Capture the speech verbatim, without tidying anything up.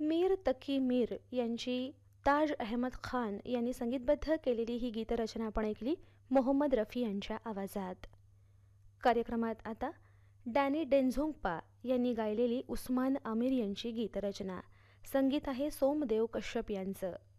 मीर तकी मीर यांची ताज अहमद खान यांनी संगीतबद्ध केलेली ही गीतरचना आपण ऐकली मोहम्मद रफी यांच्या आवाजात. कार्यक्रमात आता डॅनी डेंझोंगपा यांनी गायलेली उस्मान आमिर यांची गीतरचना. संगीत आहे सोमदेव कश्यप यांचं.